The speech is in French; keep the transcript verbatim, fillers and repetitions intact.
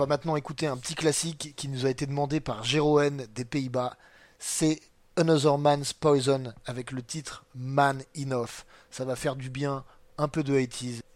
va maintenant écouter un petit classique qui nous a été demandé par Jeroen des Pays-Bas. C'est Another Man's Poison avec le titre Man Enough. Ça va faire du bien, un peu de eighties.